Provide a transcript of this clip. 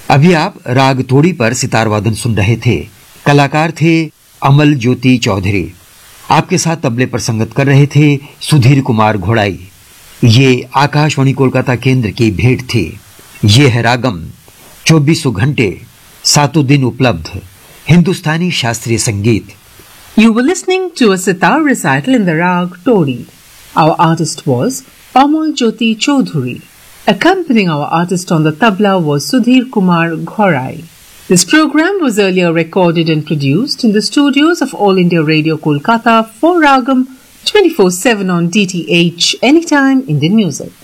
अभी आप राग तोड़ी पर सितार वादन सुन रहे थे। कलाकार थे अमल ज्योति चौधरी। आपके साथ तबले पर संगत कर रहे थे सुधीर कुमार घोड़ाई। ये आकाशवाणी कोलकाता केंद्र की भेंट थी। ये है रागम, 24 घंटे 7 दिन उपलब्ध हिंदुस्तानी शास्त्रीय संगीत। You were listening to a sitar recital in the rag Todi. Our artist was Amal Jyoti Chaudhuri. Accompanying our artist on the tabla was Sudhir Kumar Ghorai. This program was earlier recorded and produced in the studios of All India Radio Kolkata for Ragam 24/7 on DTH Anytime Indian Music.